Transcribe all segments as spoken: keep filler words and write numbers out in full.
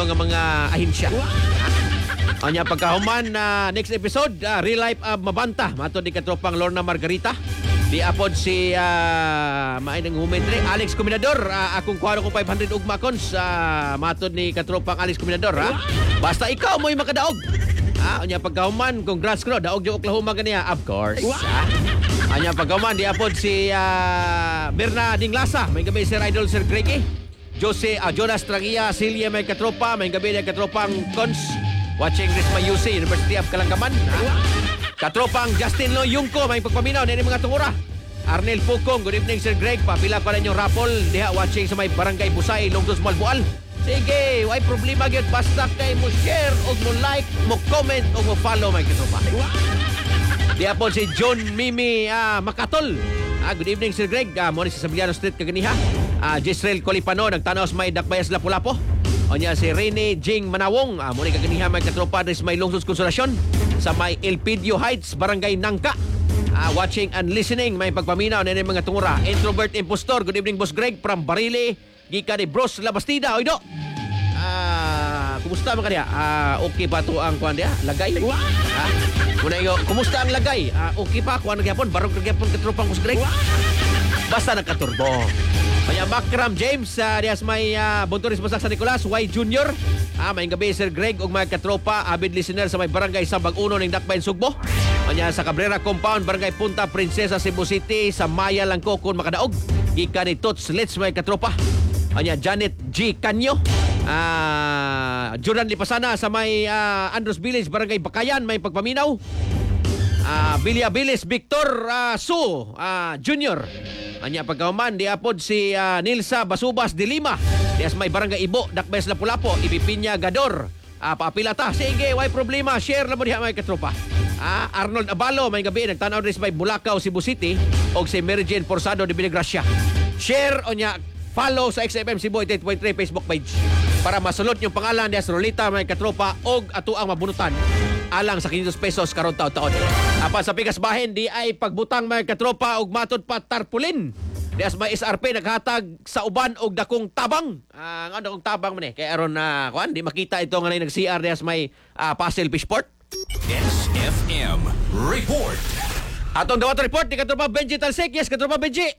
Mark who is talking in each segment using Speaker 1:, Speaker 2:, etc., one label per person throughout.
Speaker 1: gobyerno nga mga ahensya. Anya pagkahuman na next episode, uh, Real Life of Mabanta. Matod ni katropang Lorna Margarita. Di apod si uh, mainang humentre Alex Cominador. Uh, akong kuharo kong five hundred ugma cons. Uh, matod ni katropang Alex Cominador. Ha? Basta ikaw mo'y makadaog. Ah, anya pagkahuman, congrats ko, daog yung Oklahoma ganiya. Of course. Ah. Anya pagkahuman, di apod si uh, Berna Dinglasa. May gabi Sir Idol Sir Greggy. Jose uh, Jonas Trangia, Silya may katropa. May gabi na katropang cons. Watching Risma U C, University of Kalangaman. Ah. Katropang Justin Loyungko, may pagpaminaw na mga tungura. Arnel Pukong, good evening Sir Greg. Papila pa rin yung rapol. Diha watching sa may Barangay Busay, Longdos Malbual. Sige, why problema gyud basta kay mo share o mo like, mo comment o mo follow may katropa. Diha po si John Mimi uh, Makatol. Ah, good evening Sir Greg. Uh, mo ni sa Sabiano Street kaganiha. Uh, Gisrael Colipano, nagtanaw sa may Dakbayas Lapu-Lapu. O niya si Rene Jing Manawong. Uh, mo ni kaganiha may katropa sa may Longsos Konsolasyon. Sa may Elpidio Heights, Barangay Nangka. Uh, watching and listening, may pagpaminaw na mga tungura. Introvert Impostor, good evening Boss Greg from Barili. Gika ni Bros Labastida. Oy do. Ah, kumusta man kaniya? Ah, okay pa to ang kuan dia? Lagay. Ah, muna yo, kumusta ang lagay? Ah, okay pa kuan gyapon, barog gyapon katropang Boss Greg. Basta nakaturbo. Kaya Macram James sa uh, dias may uh, Bontoris Basak San Nicolas, Y Junior. Ah, may gabi Sir Greg ug mga katropa, avid listener sa may Barangay Sambag Uno ning Dakbayan Sugbo. Kanya sa Cabrera Compound, Barangay Punta Princesa, Cebu City, sa Maya Langko kung makadaog. Gika ni Tots Let's may katropa. Kanya Janet G. Canyo. Ah, Jordan Lipasana sa may uh, Andros Village, Barangay Bakayan, may pagpaminaw. Ah, Bilya Bilis Victor uh, Su uh, Junior. Anya pagkahuman di apod si uh, Nilsa Basubas de Lima. Dias may Barangay Ibo, Dakbayas Lapu-Lapu, Ibipinya Gador. Ah, paapila ta. Sige, why problema? Share na mo diha may katropa. Ah, Arnold Abalo may gabi nagtanaw rin sa may Bulacau, Cebu City og si Mary Jane Forsado de Villagracia. Share onya, follow sa X F M Cebu eighty-eight point three Facebook page para masulot yung pangalan ni Rolita may katropa og ato ang mabunutan alang sa five hundred pesos karon taon-taon. Apa sa pikas bahin di ay pagbutang may katropa og matod pa tarpulin. Dias may S R P naghatag sa uban og dakong tabang. Ah, uh, ano dakong tabang man eh kay aron na uh, kuan di makita ito nga nag-C R dias may uh, Pasel Fishport.
Speaker 2: S F M report.
Speaker 1: Atong dawat report ni katropa Benji Talsik. Yes, katropa Benji.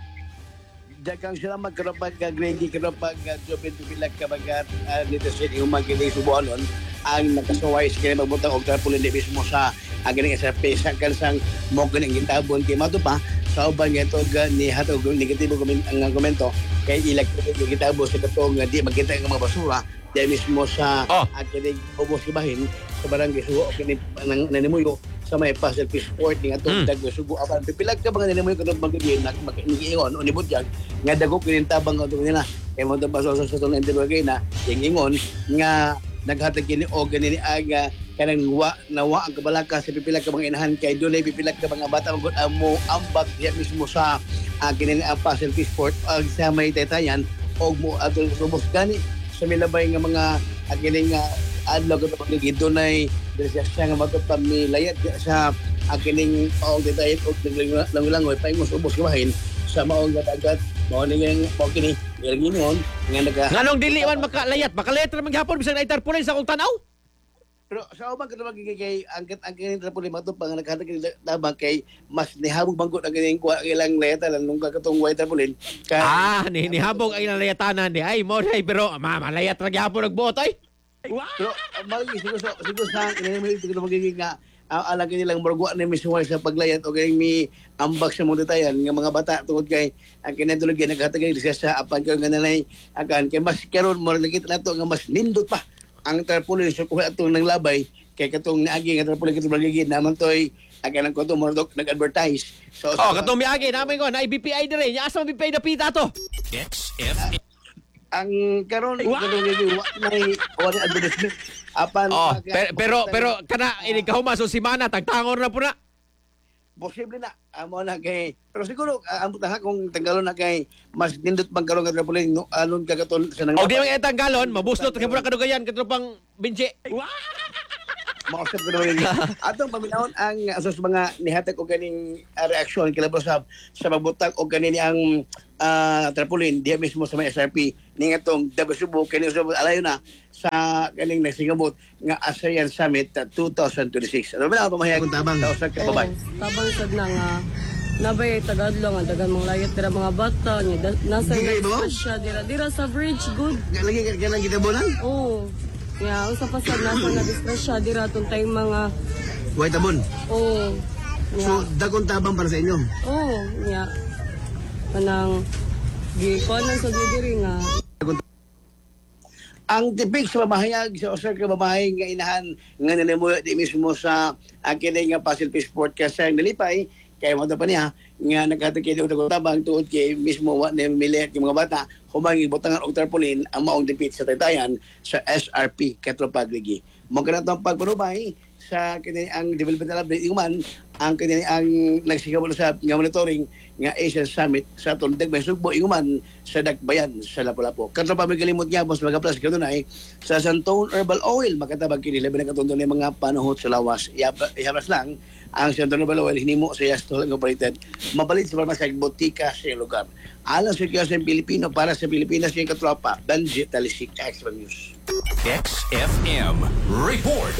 Speaker 3: Dagang salamat kapag Gregi kapag Jobin Pipilag kapag uh, dito sa yung magiging subuanon ang nakasuway sa kanya magbutang og tarpulin di mismo sa aganing S R P sa kansang mo ganing gintabon kay mato pa sa uban nga ito ni hatog negatibo komen ang komento kay ilag yung gitabo sa katong di magkita ang mga basura di mismo sa
Speaker 1: oh.
Speaker 3: aganing ubos ibahin sa barangay sugo kini nanimuyo sa may Pasel Fishport ni atong hmm. daggo sugo apan pipilag ka mga nanimuyo kadto magiging nak makiingon o nibot yang nga dago kinintabang atong nila kay mo ta baso sa sa interrogay na ingon nga naghatag kini og ganini aga kanang wa nawa ang kabalaka sa pipilag ka mga inahan kay dunay pipilag ka mga bata magud amo ambak diya mismo sa uh, kinini ang Pasel Fishport og sa may taytayan og mo atol subos gani sa milabay nga mga agining uh, adlaw ko pagigid dunay diya siya nga matutang mi layat sa agining og taytayan og langlangoy pay mo subos kabahin sa maong gatagat mao ni nga mao kini gilingon nga naga
Speaker 1: nganong dili man makalayat makalayat ra maghapon bisan ay tarpulin sa akong tanaw.
Speaker 3: Pero sa uban kadto magigay angkat ang kini tarpulin mato pang naghatag tabang kay mas nihabog bangkot ang kini kuha ilang layatan nung katong way tarpulin
Speaker 1: kay ah ni nihabog ang ilang layatanan di ay mo day pero ma malayat ra gyapon nagbuot ay.
Speaker 3: Pero mali siguro siguro sa kini mo magiging nga Uh, alagi nilang marugwa na misuwal sa paglayat o kayong may ambak sa mga detayan ng mga bata tungkol kay ang kinatulog yan naghatagay sa apan kayo nga nanay akan kay mas karon mo nakita na ito nga mas nindot pa ang tarpulin so kung itong nang labay kay katong naagi nga tarpulin katong magiging naman to'y akan ang koto mo nag-advertise so,
Speaker 1: oh katong miagi namin ko na I B P I dire niya asa B P I na pita to
Speaker 2: X F M
Speaker 3: ang karon katong wa may wala advertisement apan
Speaker 1: oh, pero pero, pero kana ini kahuma so si mana tagtangor na po na
Speaker 3: posible na amo na kay pero siguro uh, amo ta kung tanggalon na kay mas nindot bang karon nga trapuling no anon kagaton sa nang
Speaker 1: og di man tanggalon mabuslot kay pura kadugayan katropang Benji
Speaker 3: mausap ko naman yun. Atong paminahon ang asos mga nihatag o ganing uh, reaksyon kilabos sa sa pagbutang o ganin ang uh, tarpaulin diya mismo sa may S R P ning atong W Subo kini usab alayo na sa ganing nagsingabot nga ASEAN Summit uh, twenty twenty-six. Ano ba na pamahayag kung tabang sa usa ka babay?
Speaker 4: Tabang sad na nga nabay tagadlo nga dagan mong layot dira mga bata ni nasa
Speaker 3: Di kayo ba?
Speaker 4: siya dira dira sa bridge good.
Speaker 3: Lagi ka nang gitabunan?
Speaker 4: Oh. Ya, usa pa sad nasa na-disgrasya dira tong time mga
Speaker 3: White tabon.
Speaker 4: oh.
Speaker 3: So
Speaker 4: Ya.
Speaker 3: dagong tabang para sa inyo.
Speaker 4: Oh, ya. Kanang gi konan sa diri nga
Speaker 3: Ang tipik sa mamahayag sa usa ka babae nga inahan nga nalimuyo di mismo sa akin nga Puzzle Fish Sport kasi ang nalipay kay mo pa niya nga naghatag kay og tabang tuod kay mismo wa ni milit yung mga bata humangi butangan og tarpaulin ang maong dipit sa taytayan sa S R P Katropagligi. Mo kana tong pagpanubay sa kini ang development lab human ang kini ang nagsigabol sa nga monitoring nga Asian Summit sa tundag may sugbo human sa Dakbayan sa Lapu-Lapu. Kadto pa magalimot niya boss magaplas kadunay sa Santone Herbal Oil makatabag kini labi na katundon ni mga panahot sa lawas. Ihabas lang ang Santone Herbal Oil hinimo sa Yastol Incorporated mabalit sa parmasya botika sa lugar. Alang sa kaya sa Pilipino para sa Pilipinas yung katropa Danji Talisik Extra News.
Speaker 2: X F M Report.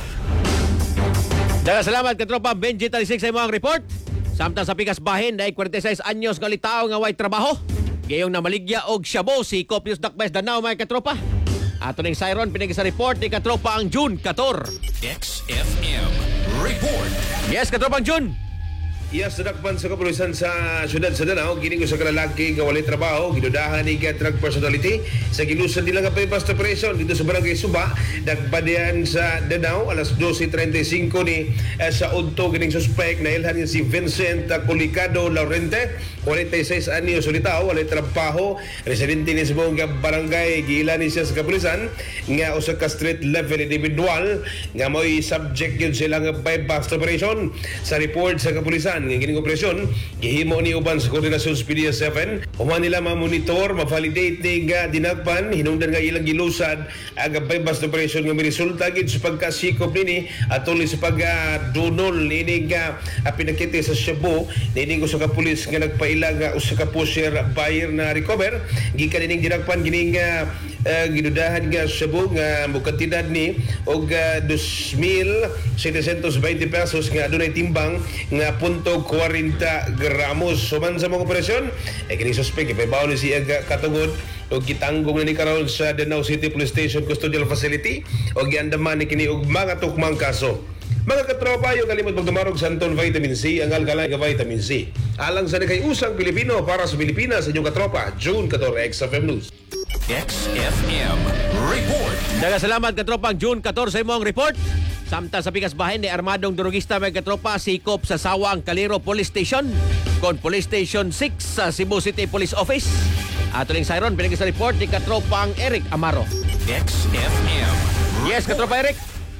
Speaker 1: Daga salamat katropa Benji Talisik sa imong report. Samtang sa Pikas Bahin dahil forty-six anyos nga litaw nga way trabaho. Gayong namaligya og Shabu si Copius Dakbes Danao mga katropa. Ato ning Siron pinagi sa report ni katropa ang June fourteen.
Speaker 2: X F M Report.
Speaker 1: Yes katropa ang June.
Speaker 5: Yes, nadakpan sa kapulisan sa syudad sa Danao, gining usa ka lalaki nga walay trabaho, gidudahan ni nga drug personality sa gilusan nila nga bypass operation dito sa Barangay Suba, nagpadian sa Danao alas twelve thirty-five ni eh, sa udto gining suspect na ilhan nga si Vincent Colicado Laurente, forty-six anyos solitaw, walay trabaho, residente ni sa buong barangay, giilan ni siya sa kapulisan nga usa ka street level individual nga mo'y subject yun sila nga bypass operation. Sa report sa kapulisan ng gining operasyon gihimo ni uban sa koordinasyon sa P D S seven human nila ma-monitor ma-validate ni nga dinagpan hinungdan nga ilang gilusad ang bypass operation nga miresulta gid sa pagkasikop nini atol sa pagdunol nini nga uh, pinakita sa Shabu nini usa ka pulis nga nagpaila nga usa ka pusher buyer na recover gikan ning dinagpan gining uh, uh, gidudahan nga Shabu nga mukantidad ni og uh, two thousand seven hundred twenty pesos nga adunay timbang nga punto forty gramos. Suman sa mga operasyon, ay kining suspect, ipabaw ni siya katungod o gitanggong na ni karon sa Danao City Police Station Custodial Facility o giandaman ni kini og mga tukmang kaso. Mga katropa, yung kalimot magdumarog sa Anton Vitamin C, ang alkaline Vitamin C. Alang sa kay usang Pilipino para sa Pilipinas, sa inyong katropa, June fourteen, X F M News.
Speaker 2: X F M Report.
Speaker 1: Daga salamat katropa ang June fourteen sa imong report. Samtang sa Pikas Bahin ni armadong durugista may katropa sikop sa Sawang Calero Police Station kon Police Station six sa Cebu City Police Office. Ato ning Siron pinagi sa report ni katropang Eric Amaro.
Speaker 2: X F M.
Speaker 1: Yes katropa Eric.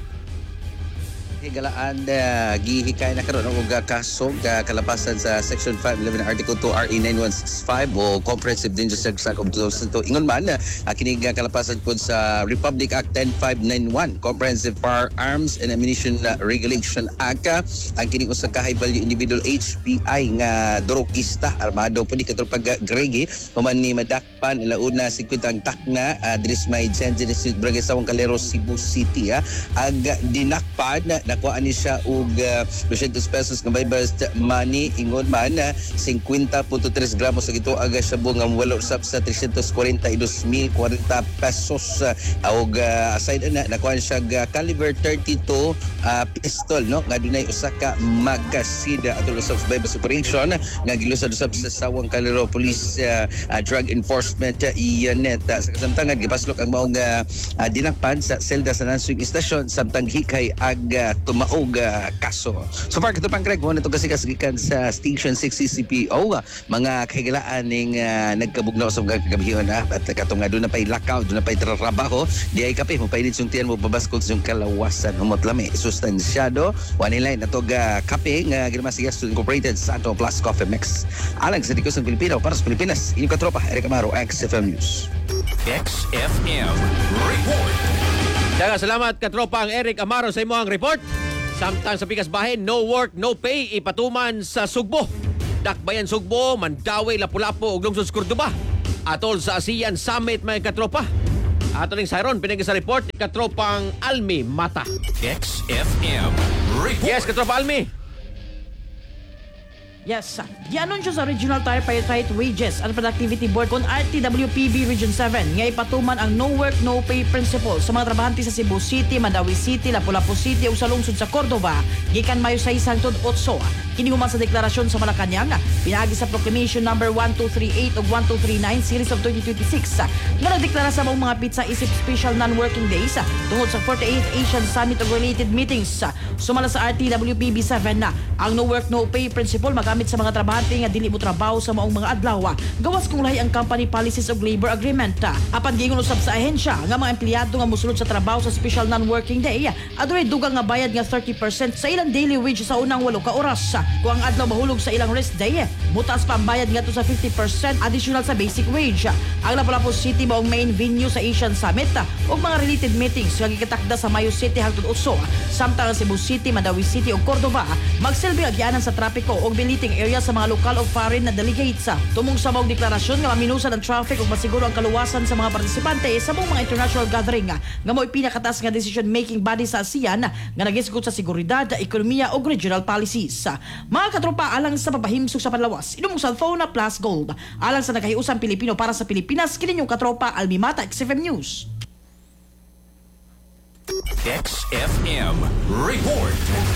Speaker 6: Galaan uh, gihikay na karon og kaso ka kalapasan sa Section five eleven Article two R E nine one six five o Comprehensive Dangerous Drugs Act of two thousand two. Ingon man uh, kini nga kalapasan pod sa Republic Act ten five ninety-one Comprehensive Firearms and Ammunition uh, Regulation Act. Uh, ang kini usa ka high value individual H P I nga drogista armado pud kadto pag gregi human ni madakpan launa fifty ang takna uh, diri sa may San Genesis Barangay Sawang Calero Cebu City. Uh, ag dinakpan na nakuha ni siya og uh, two hundred pesos nga bypass money ingon man uh, fifty point three gramos sa gito aga siya nga wala usab sa three hundred forty-two mil forty pesos uh, og uh, aside na nakuha siya uh, caliber thirty-two uh, pistol no nga dunay usa ka magazine atol sa bypass operation nga gilusad usab sa Sawang Calero Police uh, uh, Drug Enforcement uh, Unit uh, sa kasamtangan gipaslok ang maong uh, uh, dinakpan sa selda sa Nansug Station samtang hikay ag uh, tumaog uh, kaso. So far kato pang Greg mo nito kasi kasigikan sa Station six C C P O uh, mga kahigalaan ning uh, nagkabugnaw sa mga kagabihon uh, at katong nga doon na pa'y lakaw, doon na pa'y trabaho di ay kape mo painit yung tiyan mo babaskol sa yung kalawasan humot lami sustansyado wanilay na to uh, kape nga ginamasigas to Incorporated Santo Plus Coffee Mix alang sa dikos ng Pilipino para sa Pilipinas inyong katropa Eric Amaro, X F M News.
Speaker 2: X F M Report.
Speaker 1: Daga salamat katropa ang Eric Amaro sa imo ang report. Samtang sa Pikas Bahin, no work, no pay, ipatuman sa Sugbo. Dakbayan Sugbo, Mandawi, Lapu-Lapu, ug lungsod sa Cordoba. Atol sa ASEAN Summit mga katropa. Ato ning sayron pinagi sa report ni katropang Almi Mata.
Speaker 2: X F M Report.
Speaker 1: Yes, katropa Almi.
Speaker 7: Yes, gianunsyo sa Regional Tripartite Wages and Productivity Board kon R T W P B Region seven nga ipatuman ang no work, no pay principle sa mga trabahante sa Cebu City, Mandawi City, Lapu-Lapu City ug sa lungsod sa Cordoba gikan Mayo sais hangtod otso. Kini human sa deklarasyon sa Malacañang pinaagi sa Proclamation number one two three eight ug one two three nine series of twenty twenty-six nga nagdeklara sa mga mga pizza isip special non-working days tungod sa forty-eighth Asian Summit of Related Meetings. Sumala sa R T W P B seven na ang no work, no pay principle magamit sa mga trabahante nga dili mo trabaho sa maong mga adlaw gawas kung lahi ang company policies of labor agreement. Apan giingon usab sa ahensya nga mga empleyado nga mosulod sa trabaho sa special non-working day adunay dugang nga bayad nga thirty percent sa ilang daily wage sa unang walo ka oras. Kung ang adlaw mahulog sa ilang rest day, mutaas pa ang bayad ngadto sa fifty percent additional sa basic wage. Ang Lapu-Lapu City maong main venue sa Asian Summit ug mga related meetings nga gikatakda sa Mayo City hangtod Otso. Samtang ang Cebu City, Mandawi City ug Cordoba magsilbi agyanan sa trapiko ug biliting area sa mga lokal o foreign na delegates. Tumong sa maong deklarasyon nga maminusan ang traffic ug masiguro ang kaluwasan sa mga partisipante sa mga international gathering nga mo'y pinakatas nga decision making body sa ASEAN nga nagisgot sa seguridad, ekonomiya ug regional policies. Mga katropa, alang sa papahimsok sa panlawas, inumong cellphone na Plus Gold. Alang sa nagkahiusang Pilipino para sa Pilipinas, kininyong katropa Almi Mata, X F M News.
Speaker 2: X F M Report.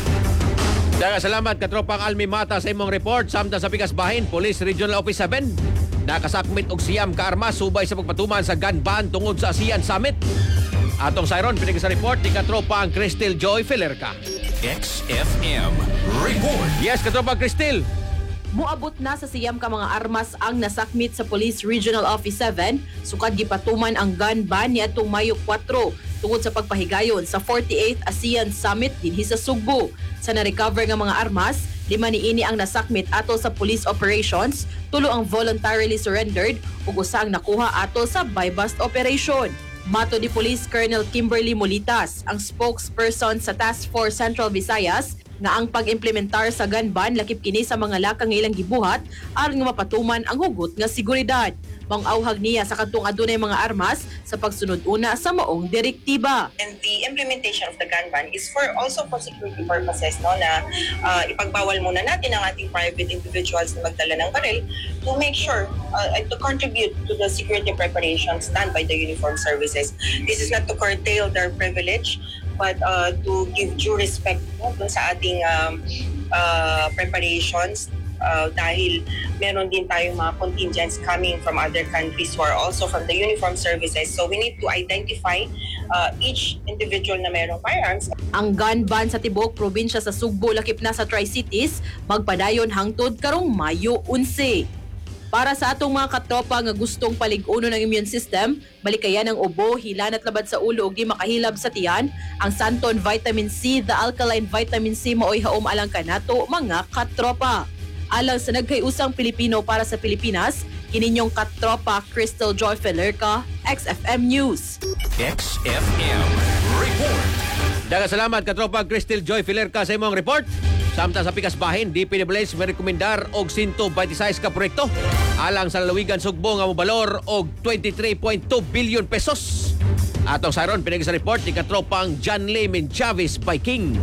Speaker 1: Daga salamat katropang Almi Mata sa imong report. Samtang sa Pikas Bahin, Police Regional Office seven nakasakmit og siyam ka armas subay sa pagpatuman sa gun ban tungod sa ASEAN Summit. Atong sayron pinagi sa report ni katropang Cristel Joy Filerca.
Speaker 2: X F M Report.
Speaker 1: Yes, katropang Cristel.
Speaker 8: Muabot na sa siyam ka mga armas ang nasakmit sa Police Regional Office seven sukad gipatuman ang gun ban niadtong Mayo four tungod sa pagpahigayon sa forty-eighth ASEAN Summit dinhi sa Sugbo. Sa na-recover nga mga armas, lima niini ang nasakmit ato sa police operations, tulo ang voluntarily surrendered ug usa ang nakuha ato sa buy-bust operation. Mato ni Police Colonel Kimberly Molitas, ang spokesperson sa Task Force Central Visayas, nga ang pag-implementar sa gun ban lakip kini sa mga lakang nga ilang gibuhat aron nga mapatuman ang hugot nga seguridad. Mangauhag niya sa kadtong adunay mga armas sa pagsunod una sa maong direktiba.
Speaker 9: And the implementation of the gun ban is for also for security purposes, no, na uh, ipagbawal muna natin ang ating private individuals na magdala ng baril to make sure uh, and to contribute to the security preparations done by the uniformed services. This is not to curtail their privilege, but uh, to give due respect, no, dun sa ating um, uh, preparations. Uh, dahil meron din tayong mga contingents coming from other countries who are also from the uniformed services. So we need to identify uh, each individual na merong firearms.
Speaker 8: Ang gun ban sa tibuok probinsya sa Sugbo lakip na sa Tri-Cities magpadayon hangtod karong Mayo eleven. Para sa atong mga katropa nga gustong palig-uno ng immune system, balikayan ang ubo, hilan at labad sa ulo ug di makahilab sa tiyan, ang Santon Vitamin C, the alkaline vitamin C maoy haom alang kanato mga katropa. Alang sa nagkayusang Pilipino para sa Pilipinas, kininyong katropa Cristel Joy Filerca, X F M News.
Speaker 2: X F M Report.
Speaker 1: Daga salamat katropa Cristel Joy Filerca sa imong report. Samtang sa Pikas Bahin, D P W H may rekomendar og one hundred twenty-six ka proyekto alang sa lalawigan Sugbo nga mobalor og twenty-three point two billion pesos. Atong saron pinagi sa report ni katropang John Layman Chavez by King.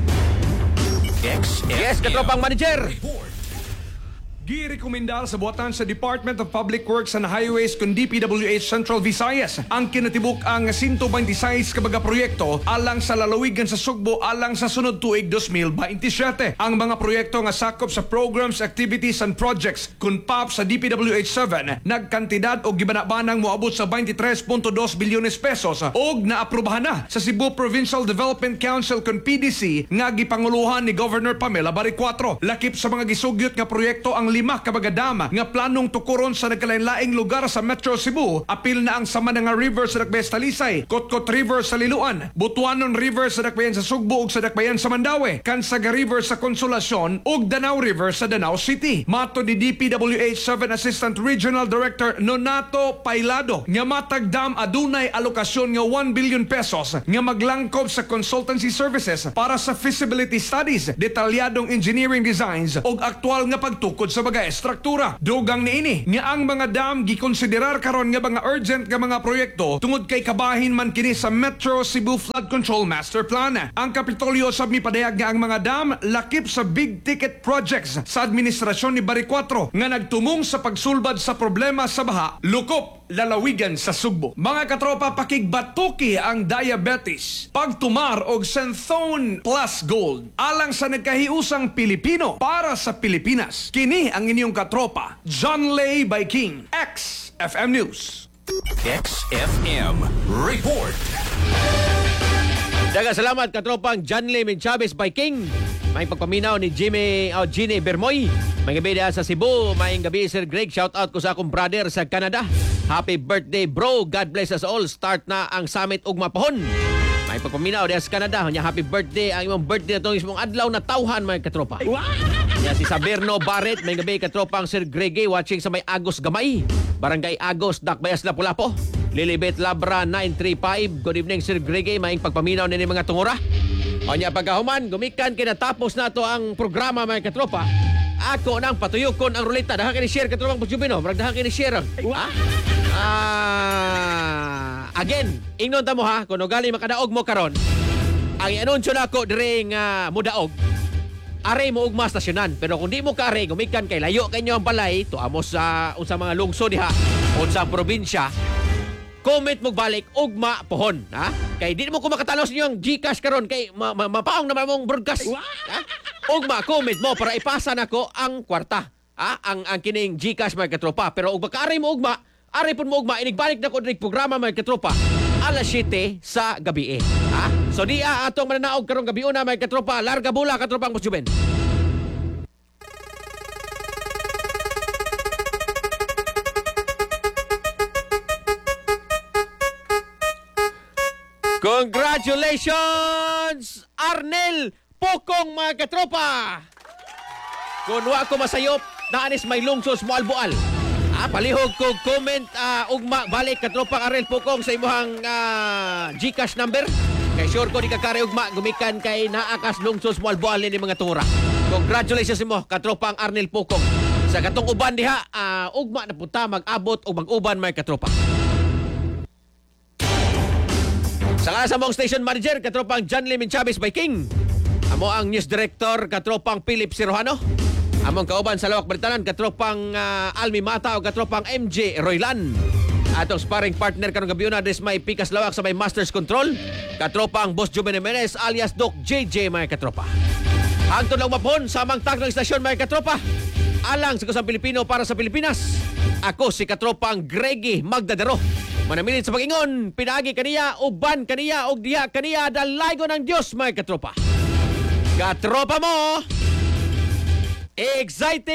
Speaker 2: X F M
Speaker 1: Yes, katropang manager.
Speaker 2: Report.
Speaker 10: Girekomendar sa buhatan sa Department of Public Works and Highways kung D P W H Central Visayas ang kinatibuk ang one hundred twenty-six kabaga proyekto alang sa lalawigan sa Sugbo alang sa sunod tuig twenty twenty-seven. Ang mga proyekto nga sakop sa programs, activities and projects kung P A P sa D P W H seven nagkantidad o gibanabanang moabot sa twenty-three point two bilyones pesos og naaprubahan na sa Cebu Provincial Development Council kung P D C nga gipanguluhan ni Governor Pamela Baricuatro. Lakip sa mga gisugyot nga proyekto ang lima kabagadam nga planong tukuron sa nagkalain-laing lugar sa Metro Cebu. Apil na ang sama nga river sa Dakbayan sa Talisay, Kotkot River sa Liloan, Butuanon River sa Dakbayan sa Sugbo ug sa Dakbayan sa Mandaue, Kansaga River sa Consolacion ug Danao River sa Danao City. Mato ni D P W H seven Assistant Regional Director Nonato Pailado nga matag dam adunay alokasyon nga one billion pesos nga maglangkob sa consultancy services para sa feasibility studies, detalyadong engineering designs ug aktual nga pagtukod sa mga estruktura. Dugang niini nga ang mga dam gikonsiderar karon nga mga urgent nga mga proyekto tungod kay kabahin man kini sa Metro Cebu Flood Control Master Plan. Ang Kapitolyo sab mipadayag nga ang mga dam lakip sa big ticket projects sa administrasyon ni Bari four nga nagtumong sa pagsulbad sa problema sa baha, lukop, lalawigan sa Sugbo. Mga katropa, pakigbatuki ang diabetes, pagtumar og Senthone Plus Gold alang sa nagkahiusang Pilipino para sa Pilipinas. Kini ang inyong katropa, John Lay by King, X F M News.
Speaker 2: X F M Report.
Speaker 1: Daga salamat katropang John Lemon Chavez by King. May pagpaminaw ni Jimmy o Gine Bermoy. May gabi diha sa Cebu. May gabi Sir Greg. Shout out ko sa akong brother sa Canada. Happy birthday bro. God bless us all. Start na ang summit ug mapahon. May pagpaminaw diha sa Canada. Nya happy birthday ang imong birthday atong ismong adlaw na tawhan mga katropa. Nya si Saberno Barrett. May gabi katropang Sir Greg watching sa may Agos Gamay. Barangay Agos, Dakbayas, Lapu-Lapu. Lilibet Labra nine three five. Good evening Sir Grege, maing pagpaminaw nini mga tungura. O niya pagkahuman, gumikan kinatapos na to ang programa mga katropa. Ako nang patuyukon ang ruleta. Daha kini share katropang Pusyubino. Marag daha kini share. Ha? Ah, again, ingnon ta mo ha, kung ugali makadaog mo karon. Ang i-anunsyo na ako dire nga mudaog. Are mo ugma stasyonan, pero kung di mo ka are gumikan kay layo kanyo ang balay, tuamo sa unsa mga lungsod diha, unsa probinsya. Comment mo balik ugma pohon, ha? Kay di mo ko makatalo sa inyong GCash karon kay ma- ma- mapaong naman mong broadcast. Ha? Ugma comment mo para ipasa nako ang kwarta. Ha? Ang ang kining GCash mga katropa. Pero ug makaari mo ugma, ari pud mo ugma inigbalik nako diri programa mga katropa. alas siyete sa gabi. Eh. Ha? So di ah, atong mananaog karong gabi una mga katropa, larga bula katropang Pusyuben. Congratulations, Arnel Pokong mga katropa! Kung wa ko masayop, naanis may lungsos mo albual. Ah, palihog ko comment uh, ugma balik katropang Arnel Pokong sa imuhang uh, GCash number. Kay sure ko di ka kare ugma gumikan kay naakas lungsos mo albual ni mga tura. Congratulations mo katropang Arnel Pokong. Sa katong uban diha, uh, ugma na punta mag-abot o mag-uban mga katropa. Sa kasa mong station manager, katropang John Lemon Chavez by King. Amo ang news director, katropang Philip Sirojano. Among kauban sa Lawak Balitanan, katropang uh, Almi Mata o katropang M J Roylan. Atong sparring partner karong gabi na des may Pikas Lawak sa may Masters Control. Katropang Boss Juben Jimenez alias Doc J J mga katropa. Hangtod lang mapon sa amang tag ng istasyon mga katropa. Alang sa kusang Pilipino para sa Pilipinas. Ako si katropang Greggy Magdadaro. Manamilit sa pag-ingon, pinagi kaniya, uban kaniya, og diha kaniya, dalaygo ng Diyos, mga katropa. Katropa mo, excited!